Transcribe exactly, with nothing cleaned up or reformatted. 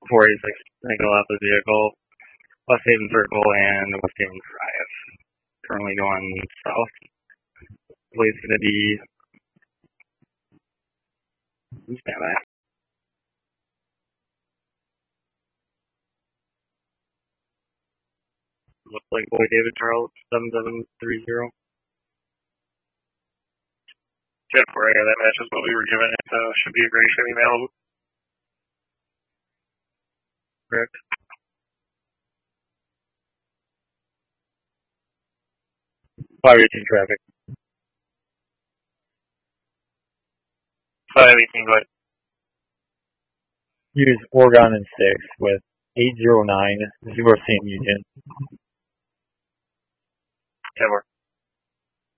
four eighty-six, Nickel off the vehicle, West Haven Circle and West Haven Drive. Currently going south. I believe it's going to be stand by. Looks like Boy David Charles, seven seven three zero. ten four, yeah, that matches what we were given. It uh, should be a gray Chevy Malibu. Correct. five eighteen traffic. five eighteen, go ahead. Use Oregon and six with eight zero nine, zero Saint Union. ten four.